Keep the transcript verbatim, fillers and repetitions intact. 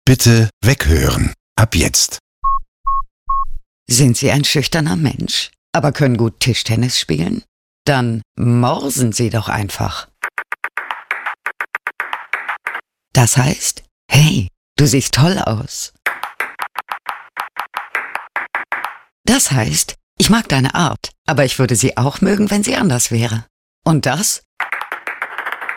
Bitte weghören. Ab jetzt. Sind Sie ein schüchterner Mensch, aber können gut Tischtennis spielen? Dann morsen Sie doch einfach. Das heißt, hey, du siehst toll aus. Das heißt, ich mag deine Art, aber ich würde sie auch mögen, wenn sie anders wäre. Und das